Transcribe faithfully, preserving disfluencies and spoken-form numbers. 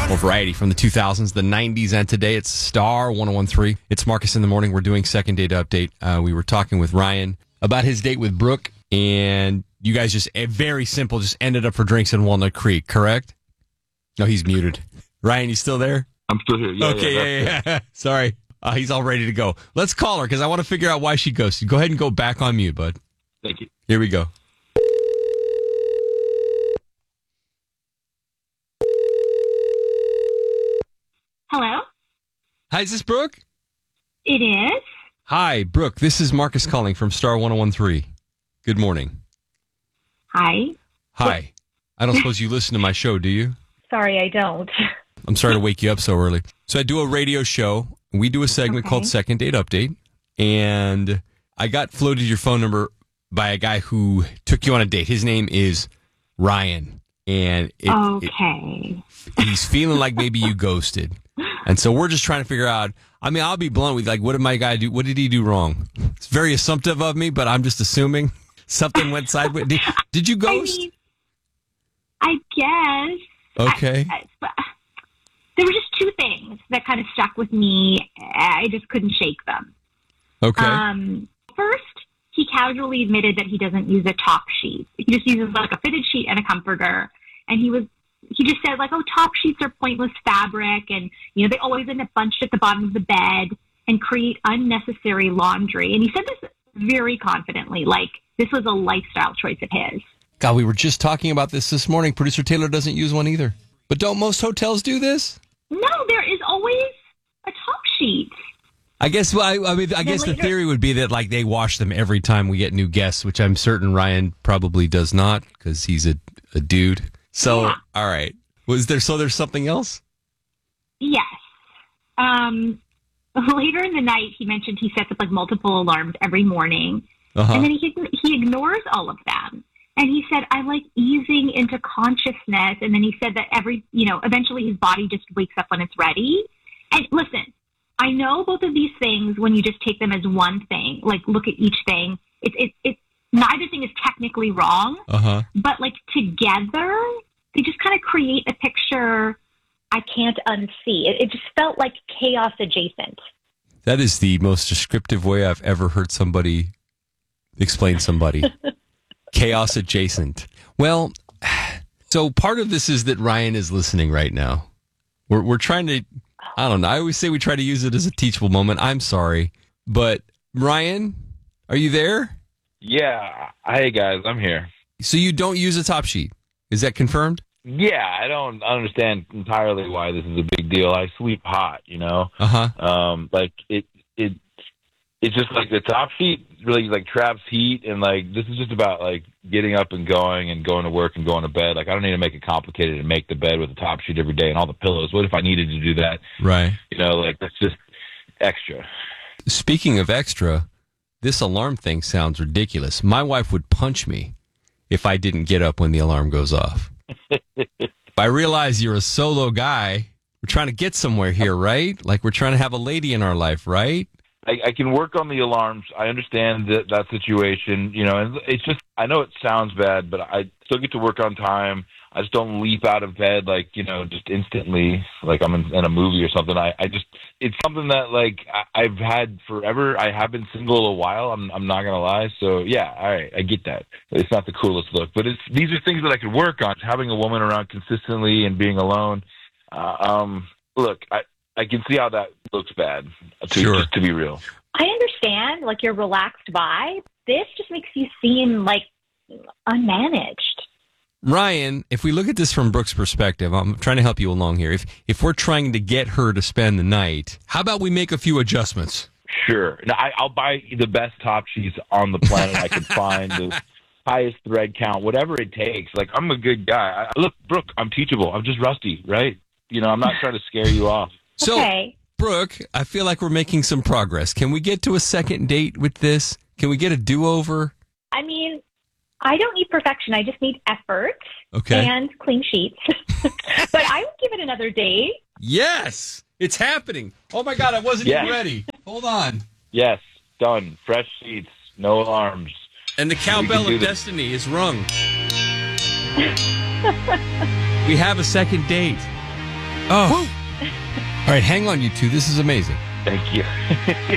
Well, variety from the two thousands, the nineties, and today. It's Star one oh one three. It's Marcus in the Morning. We're doing second date update. Uh, we were talking with Ryan about his date with Brooke, and you guys just, eh, very simple, just ended up for drinks in Walnut Creek, correct? No, he's muted. Ryan, you still there? I'm still here. Yeah, okay, yeah, yeah, yeah. yeah. Sorry. Uh, he's all ready to go. Let's call her because I want to figure out why she ghosted. Go ahead and go back on mute, bud. Thank you. Here we go. Hello? Hi, is this Brooke? It is. Hi, Brooke. This is Marcus calling from Star one oh one three. Good morning. Hi. Hi. I don't suppose you listen to my show, do you? Sorry, I don't. I'm sorry to wake you up so early. So I do a radio show. We do a segment Okay. called Second Date Update. And I got floated your phone number by a guy who took you on a date. His name is Ryan. And it, Okay. it, he's feeling like maybe you ghosted. And so we're just trying to figure out, I mean, I'll be blunt with, like, what did my guy do? What did he do wrong? It's very assumptive of me, but I'm just assuming something went sideways. Did, did you I ghost? mean, I guess. Okay. I, I, but there were just two things that kind of stuck with me. I just couldn't shake them. Okay. Um, first, he casually admitted that he doesn't use a top sheet. He just uses like a fitted sheet and a comforter. And he was, he just said like, oh, top sheets are pointless fabric. And, you know, they always end up bunched at the bottom of the bed and create unnecessary laundry. And he said this very confidently, like this was a lifestyle choice of his. God, we were just talking about this this morning. Producer Taylor doesn't use one either. But don't most hotels do this? No, there is always a top sheet. I guess. Well, I, I mean, I guess the later- theory would be that like they wash them every time we get new guests, which I'm certain Ryan probably does not because he's a, a dude. So, Yeah. all right, was there? So there's something else? Yes. Um, later in the night, he mentioned he sets up like multiple alarms every morning, Uh-huh. and then he he ignores all of them. And he said, "I like easing into consciousness." And then he said that every, you know, eventually his body just wakes up when it's ready. And listen, I know both of these things when you just take them as one thing, like look at each thing. It's it's it's neither thing is technically wrong, Uh huh. but like together, they just kind of create a picture I can't unsee. It, it just felt like chaos adjacent. That is the most descriptive way I've ever heard somebody explain somebody. Chaos adjacent. Well, so part of this is that Ryan is listening right now. We're we're trying to, I don't know. I always say we try to use it as a teachable moment. I'm sorry, but Ryan, are you there? Yeah. Hey, guys, I'm here. So you don't use a top sheet. Is that confirmed? Yeah, I don't understand entirely why this is a big deal. I sleep hot, you know? Uh-huh. Um, like, it, it, it's just like the top sheet really, like, traps heat, and, like, this is just about, like, getting up and going and going to work and going to bed. Like, I don't need to make it complicated and make the bed with a top sheet every day and all the pillows. What if I needed to do that? Right. You know, like, that's just extra. Speaking of extra, this alarm thing sounds ridiculous. My wife would punch me if I didn't get up when the alarm goes off. I realize you're a solo guy. We're trying to get somewhere here, right? Like we're trying to have a lady in our life, right? I, I can work on the alarms. I understand that, that situation, you know, and it's just, I know it sounds bad, but I still get to work on time. I just don't leap out of bed, like, you know, just instantly, like I'm in, in a movie or something. I, I just, it's something that, like, I, I've had forever. I have been single a while. I'm, I'm not going to lie. So, yeah, all right, I get that. It's not the coolest look, but it's, these are things that I could work on. Having a woman around consistently and being alone. Uh, um, look, I, I can see how that looks bad, to, Sure. just to be real. I understand, like your relaxed vibe. This just makes you seem like unmanaged. Ryan, if we look at this from Brooke's perspective, I'm trying to help you along here. If if we're trying to get her to spend the night, how about we make a few adjustments? Sure. Now, I, I'll buy the best top sheets on the planet I can find, the highest thread count, whatever it takes. Like, I'm a good guy. I, look, Brooke, I'm teachable. I'm just rusty, right? You know, I'm not trying to scare you off. So, Okay. Brooke, I feel like we're making some progress. Can we get to a second date with this? Can we get a do-over? I mean, I don't need perfection. I just need effort Okay. and clean sheets. But I would give it another date. Yes, it's happening. Oh, my God, I wasn't Yes. even ready. Hold on. Yes, done. Fresh sheets, no alarms. And the We cowbell can do of this. destiny is rung. We have a second date. Oh. All right, hang on, you two. This is amazing. Thank you.